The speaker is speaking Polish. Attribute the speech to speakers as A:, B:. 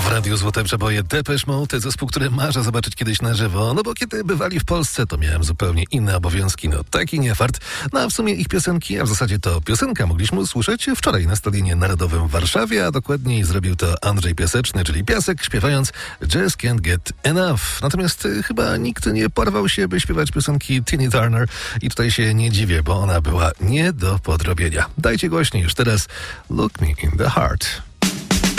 A: Radiu Złote Przeboje Depeche Mode, zespół, który marzę zobaczyć kiedyś na żywo, no bo kiedy bywali w Polsce, to miałem zupełnie inne obowiązki, no taki nie fart. No a w sumie ich piosenki, a w zasadzie to piosenka mogliśmy usłyszeć wczoraj na Stadionie Narodowym w Warszawie, a dokładniej zrobił to Andrzej Piaseczny, czyli Piasek, śpiewając Just Can't Get Enough. Natomiast chyba nikt nie porwał się, by śpiewać piosenki Tina Turner i tutaj się nie dziwię, bo ona była nie do podrobienia. Dajcie głośniej już teraz Look Me in the Heart.